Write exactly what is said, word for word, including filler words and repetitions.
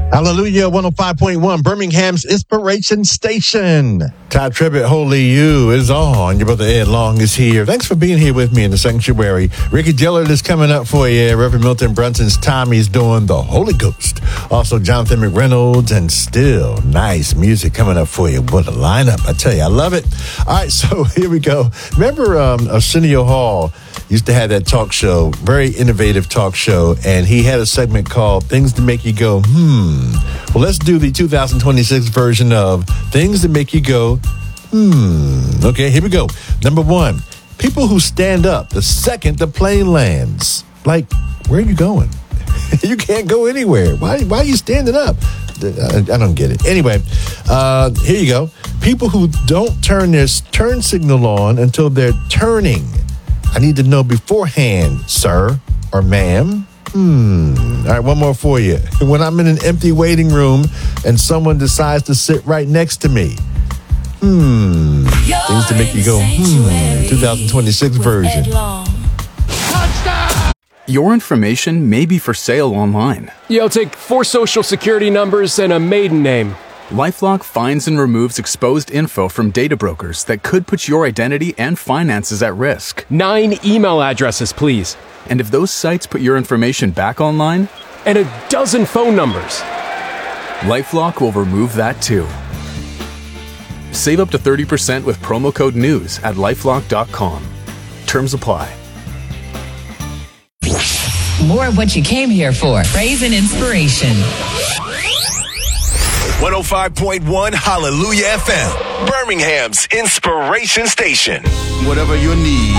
Hallelujah, one oh five point one, Birmingham's Inspiration Station. Todd Tribbett, Holy You is on. Your brother Ed Long is here. Thanks for being here with me in the sanctuary. Ricky Dillard is coming up for you. Reverend Milton Brunson's Tommy's doing the Holy Ghost. Also, Jonathan McReynolds, and still nice music coming up for you. What a lineup. I tell you, I love it. All right, so here we go. Remember um, Arsenio Hall used to have that talk show, very innovative talk show, and he had a segment called Things to Make You Go, hmm. Well, let's do the two thousand twenty-six version of Things That Make You Go, hmm. Okay, here we go. Number one, people who stand up the second the plane lands. Like, where are you going? You can't go anywhere. Why, why are you standing up? I, I don't get it. Anyway, uh, here you go. People who don't turn their turn signal on until they're turning. I need to know beforehand, sir or ma'am. Hmm. All right, one more for you. When I'm in an empty waiting room and someone decides to sit right next to me. Hmm. Things to make you go, hmm. twenty twenty-six version. Your information may be for sale online. Yo, take four social security numbers and a maiden name. LifeLock finds and removes exposed info from data brokers that could put your identity and finances at risk. Nine email addresses, please. And if those sites put your information back online? And a dozen phone numbers. LifeLock will remove that too. Save up to thirty percent with promo code NEWS at lifelock dot com. Terms apply. More of what you came here for. Praise and inspiration. one oh five point one Hallelujah F M, Birmingham's Inspiration Station. Whatever you need.